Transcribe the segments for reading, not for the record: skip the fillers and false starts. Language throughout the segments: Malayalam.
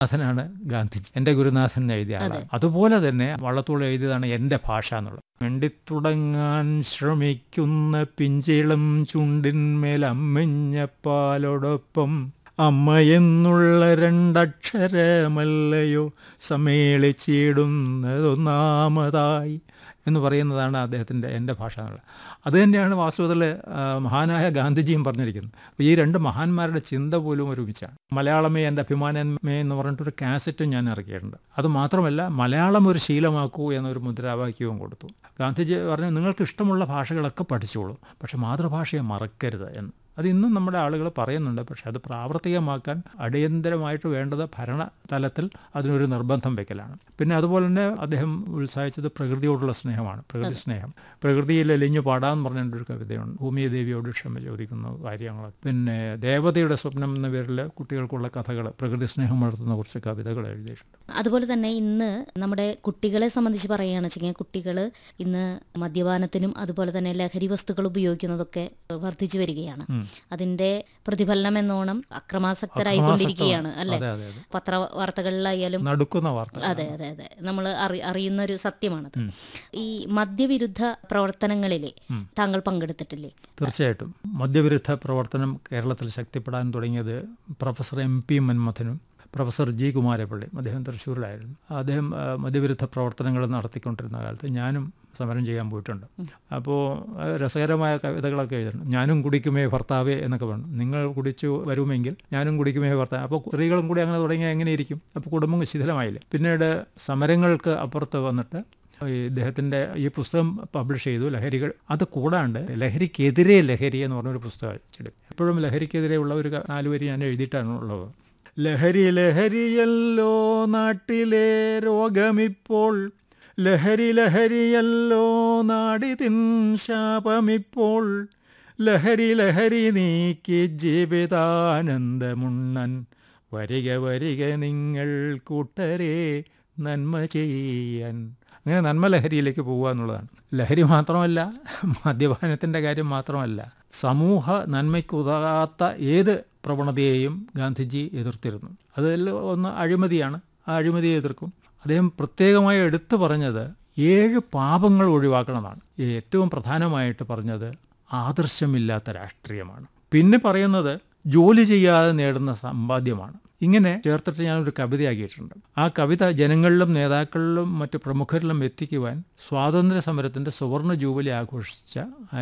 നാഥനാണ് ഗാന്ധിജി, എൻ്റെ ഗുരുനാഥൻ എന്ന് എഴുതിയ ആളാണ്. അതുപോലെ തന്നെ വള്ളത്തോൾ എഴുതിയതാണ് എൻ്റെ ഭാഷ എന്നുള്ളത്. മിണ്ടിത്തുടങ്ങാൻ ശ്രമിക്കുന്ന പിഞ്ചിളം ചുണ്ടിന്മേൽ അമ്മിഞ്ഞ പാലോടൊപ്പം അമ്മ എന്നുള്ള രണ്ടക്ഷരമല്ലയോ സമ്മേളിച്ചിടുന്നതൊന്നാമതായി എന്ന് പറയുന്നതാണ് അദ്ദേഹത്തിൻ്റെ എൻ്റെ ഭാഷ എന്നുള്ളത്. അതുതന്നെയാണ് വാസ്തവത്തിൽ മഹാനായ ഗാന്ധിജിയും പറഞ്ഞിരിക്കുന്നത്. അപ്പോൾ ഈ രണ്ട് മഹാന്മാരുടെ ചിന്ത പോലും ഒരുമിച്ചാണ്. മലയാളമേ എൻ്റെ അഭിമാനമേ എന്ന് പറഞ്ഞിട്ടൊരു കാസറ്റും ഞാൻ ഇറക്കിയിട്ടുണ്ട്. അത് മാത്രമല്ല, മലയാളം ഒരു ശീലമാക്കൂ എന്നൊരു മുദ്രാവാക്യവും കൊടുത്തു. ഗാന്ധിജി പറഞ്ഞു, നിങ്ങൾക്ക് ഇഷ്ടമുള്ള ഭാഷകളൊക്കെ പഠിച്ചോളൂ, പക്ഷെ മാതൃഭാഷയെ മറക്കരുത് എന്ന്. അത് ഇന്നും നമ്മുടെ ആളുകൾ പറയുന്നുണ്ട്. പക്ഷെ അത് പ്രാവർത്തികമാക്കാൻ അടിയന്തരമായിട്ട് വേണ്ടത് ഭരണതലത്തിൽ അതിനൊരു നിർബന്ധം വെക്കലാണ്. പിന്നെ അതുപോലെ തന്നെ അദ്ദേഹം ഉത്സാഹിച്ചത് പ്രകൃതിയോടുള്ള സ്നേഹമാണ്. പ്രകൃതി സ്നേഹം, പ്രകൃതിയിൽ അലിഞ്ഞു പാടാന്ന് പറഞ്ഞൊരു കവിതയുണ്ട്. ഭൂമിദേവിയോട് ക്ഷമ ചോദിക്കുന്ന കാര്യങ്ങൾ. പിന്നെ ദേവതയുടെ സ്വപ്നം എന്ന പേരിൽ കുട്ടികൾക്കുള്ള കഥകൾ, പ്രകൃതി സ്നേഹം വളർത്തുന്ന കുറച്ച് കവിതകൾ എഴുതിയിട്ടുണ്ട്. അതുപോലെ തന്നെ ഇന്ന് നമ്മുടെ കുട്ടികളെ സംബന്ധിച്ച് പറയുകയാണെന്ന് വെച്ചെങ്കിൽ, കുട്ടികൾ ഇന്ന് മദ്യപാനത്തിനും അതുപോലെ തന്നെ ലഹരി വസ്തുക്കൾ ഉപയോഗിക്കുന്നതൊക്കെ വർദ്ധിച്ചു വരികയാണ്. അതിന്റെ പ്രതിഫലനം എന്നോണം അക്രമാസക്തരായിക്കൊണ്ടിരിക്കുകയാണ് അല്ലെ? പത്രവാർത്തകളിലായാലും നടക്കുന്ന വാർത്ത. അതെ അതെ അതെ, നമ്മൾ അറിയുന്ന ഒരു സത്യമാണത്. ഈ മദ്യവിരുദ്ധ പ്രവർത്തനങ്ങളിൽ താങ്കൾ പങ്കെടുത്തിട്ടില്ലേ? തീർച്ചയായിട്ടും. മദ്യവിരുദ്ധ പ്രവർത്തനം കേരളത്തിൽ ശക്തിപ്പെടാൻ തുടങ്ങിയത് പ്രൊഫസർ MP മന്മഥനും പ്രൊഫസർ G കുമാരപ്പള്ളി, അദ്ദേഹം തൃശ്ശൂരിലായിരുന്നു. അദ്ദേഹം മദ്യവിരുദ്ധ പ്രവർത്തനങ്ങൾ നടത്തിക്കൊണ്ടിരുന്ന കാലത്ത് ഞാനും സമരം ചെയ്യാൻ പോയിട്ടുണ്ട്. അപ്പോൾ രസകരമായ കവിതകളൊക്കെ എഴുതണം. ഞാനും കുടിക്കുമേ ഭർത്താവേ എന്നൊക്കെ പറഞ്ഞു. നിങ്ങൾ കുടിച്ചു വരുമെങ്കിൽ ഞാനും കുടിക്കുമേ ഭർത്താവ്. അപ്പോൾ സ്ത്രീകളും കൂടി അങ്ങനെ തുടങ്ങിയാൽ എങ്ങനെ ഇരിക്കും? അപ്പോൾ കുടുംബം ശിഥിലമായില്ലേ. പിന്നീട് സമരങ്ങൾക്ക് അപ്പുറത്ത് വന്നിട്ട് ഇദ്ദേഹത്തിൻ്റെ ഈ പുസ്തകം പബ്ലിഷ് ചെയ്തു, ലഹരികൾ. അത് കൂടാണ്ട് ലഹരിക്കെതിരെ ലഹരി എന്ന് പറഞ്ഞൊരു പുസ്തകം അച്ചടി. എപ്പോഴും ലഹരിക്കെതിരെയുള്ള ഒരു 4 വരി ഞാൻ എഴുതിയിട്ടാണ് ഉള്ളത്. ലഹരി ലഹരിയല്ലോ നാട്ടിലെ രോഗമിപ്പോൾ, ലഹരി ലഹരിയല്ലോ നാടിതിൻ ശാപമിപ്പോൾ, ലഹരി ലഹരി നീക്കി ജീവിതാനന്ദമുണ്ണൻ, വരിക വരിക നിങ്ങൾ കൂട്ടരെ നന്മ ചെയ്യാൻ. അങ്ങനെ നന്മ ലഹരിയിലേക്ക് പോകുക എന്നുള്ളതാണ്. ലഹരി മാത്രമല്ല, മദ്യപാനത്തിൻ്റെ കാര്യം മാത്രമല്ല, സമൂഹ നന്മയ്ക്കുതകാത്ത ഏത് പ്രവണതയെയും ഗാന്ധിജി എതിർത്തിരുന്നു. അതിൽ ഒന്ന് അഴിമതിയാണ്. ആ അഴിമതിയെ എതിർക്കും. അദ്ദേഹം പ്രത്യേകമായി എടുത്തു പറഞ്ഞത് 7 പാപങ്ങൾ ഒഴിവാക്കണമെന്നാണ്. ഏറ്റവും പ്രധാനമായിട്ട് പറഞ്ഞത് ആദർശമില്ലാത്ത രാഷ്ട്രീയമാണ്. പിന്നെ പറയുന്നത് ജോലി ചെയ്യാതെ നേടുന്ന സമ്പാദ്യമാണ്. ഇങ്ങനെ ചേർത്തിട്ട് ഞാനൊരു കവിതയാക്കിയിട്ടുണ്ട്. ആ കവിത ജനങ്ങളിലും നേതാക്കളിലും മറ്റ് പ്രമുഖരിലും എത്തിക്കുവാൻ സ്വാതന്ത്ര്യ സമരത്തിൻ്റെ സുവർണ ജൂബിലി ആഘോഷിച്ച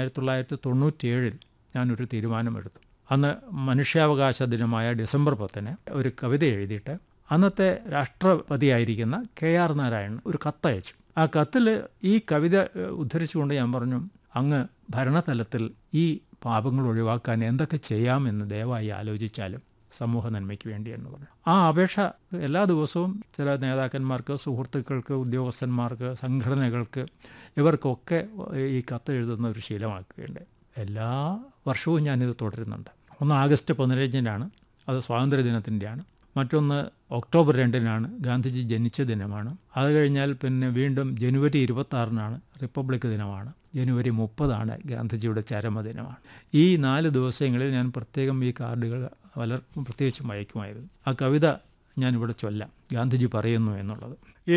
1997 ഞാനൊരു തീരുമാനമെടുത്തു. അന്ന് മനുഷ്യാവകാശ ദിനമായ ഡിസംബർ 10 ഒരു കവിത എഴുതിയിട്ട് അന്നത്തെ രാഷ്ട്രപതിയായിരിക്കുന്ന KR നാരായണൻ ഒരു കത്തയച്ചു. ആ കത്തിൽ ഈ കവിത ഉദ്ധരിച്ചുകൊണ്ട് ഞാൻ പറഞ്ഞു, അങ്ങ് ഭരണതലത്തിൽ ഈ പാപങ്ങൾ ഒഴിവാക്കാൻ എന്തൊക്കെ ചെയ്യാമെന്ന് ദയവായി ആലോചിച്ചാലും സമൂഹ നന്മയ്ക്ക് വേണ്ടി എന്ന് പറഞ്ഞു. ആ അപേക്ഷ എല്ലാ ദിവസവും ചില നേതാക്കന്മാർക്ക്, സുഹൃത്തുക്കൾക്ക്, ഉദ്യോഗസ്ഥന്മാർക്ക്, സംഘടനകൾക്ക്, ഇവർക്കൊക്കെ ഈ കത്ത് എഴുതുന്ന ഒരു ശീലമാക്കുകയുണ്ട്. എല്ലാ വർഷവും ഞാനിത് തുടരുന്നുണ്ട്. ഒന്ന് ആഗസ്റ്റ് 15 അത് സ്വാതന്ത്ര്യദിനത്തിൻ്റെയാണ്. മറ്റൊന്ന് ഒക്ടോബർ 2 ഗാന്ധിജി ജനിച്ച ദിനമാണ്. അത് കഴിഞ്ഞാൽ പിന്നെ വീണ്ടും ജനുവരി 26 റിപ്പബ്ലിക് ദിനമാണ്. ജനുവരി 30 ഗാന്ധിജിയുടെ ചരമദിനമാണ്. ഈ 4 ദിവസങ്ങളിൽ ഞാൻ പ്രത്യേകം ഈ കാർഡുകൾ പ്രത്യേകിച്ചും അയക്കുമായിരുന്നു. ആ കവിത ഞാനിവിടെ ചൊല്ലാം, ഗാന്ധിജി പറയുന്നു എന്നുള്ളത്.